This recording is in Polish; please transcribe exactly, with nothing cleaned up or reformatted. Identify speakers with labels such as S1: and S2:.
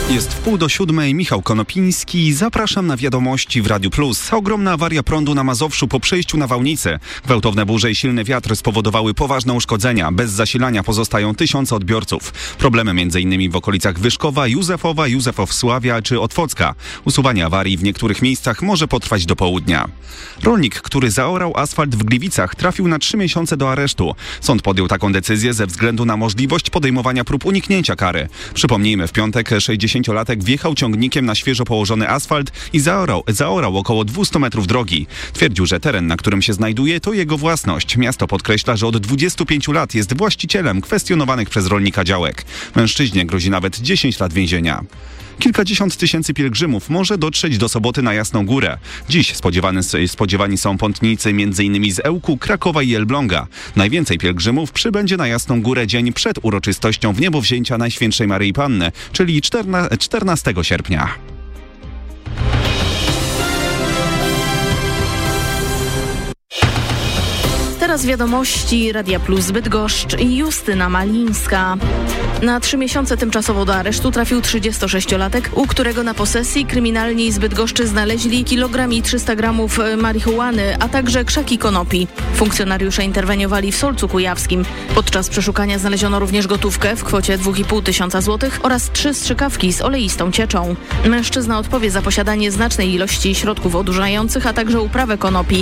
S1: Jest w pół do siódmej, Michał Konopiński. Zapraszam na wiadomości w Radiu Plus. Ogromna awaria prądu na Mazowszu po przejściu na Wałnicę. Gwałtowne burze i silny wiatr spowodowały poważne uszkodzenia. Bez zasilania pozostają tysiące odbiorców. Problemy m.in. w okolicach Wyszkowa, Józefowa, Józefowsławia czy Otwocka. Usuwanie awarii w niektórych miejscach może potrwać do południa. Rolnik, który zaorał asfalt w Gliwicach, trafił na trzy miesiące do aresztu. Sąd podjął taką decyzję ze względu na możliwość podejmowania prób uniknięcia kary. Przypomnijmy, w piątek sześćdziesięciolatek wjechał ciągnikiem na świeżo położony asfalt i zaorał, zaorał około dwieście metrów drogi. Twierdził, że teren, na którym się znajduje, to jego własność. Miasto podkreśla, że od dwudziestu pięciu lat jest właścicielem kwestionowanych przez rolnika działek. Mężczyźnie grozi nawet dziesięć lat więzienia. Kilkadziesiąt tysięcy pielgrzymów może dotrzeć do soboty na Jasną Górę. Dziś spodziewany, spodziewani są pątnicy m.in. z Ełku, Krakowa i Elbląga. Najwięcej pielgrzymów przybędzie na Jasną Górę dzień przed uroczystością wniebowzięcia Najświętszej Maryi Panny, czyli czternastego sierpnia.
S2: Teraz wiadomości Radia Plus Bydgoszcz i Justyna Malińska. Na trzy miesiące tymczasowo do aresztu trafił trzydziestosześciolatek, u którego na posesji kryminalni z Bydgoszczy znaleźli kilogram i trzysta gramów marihuany, a także krzaki konopi. Funkcjonariusze interweniowali w Solcu Kujawskim. Podczas przeszukania znaleziono również gotówkę w kwocie dwa i pół tysiąca złotych oraz trzy strzykawki z oleistą cieczą. Mężczyzna odpowie za posiadanie znacznej ilości środków odurzających, a także uprawę konopi.